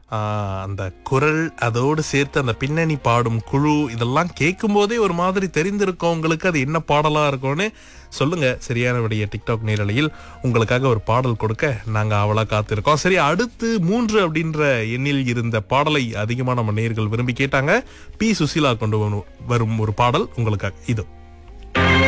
அந்த குரல் அதோடு சேர்த்து அந்த பின்னணி பாடும் குழு இதெல்லாம் கேட்கும் போதே ஒரு மாதிரி தெரிந்திருக்கும் உங்களுக்கு அது என்ன பாடலா இருக்கும்னு. சொல்லுங்க சரியான விடைய டிக்டாக் நேரலையில். உங்களுக்காக ஒரு பாடல் கொடுக்க நாங்க அவளா காத்திருக்கோம். சரி, அடுத்து 3 அப்படின்ற எண்ணில் இருந்த பாடலை அதிகமான நேயர்கள் விரும்பி கேட்டாங்க. பி சுசீலா கொண்டு வரும் ஒரு பாடல் உங்களுக்காக இதோ.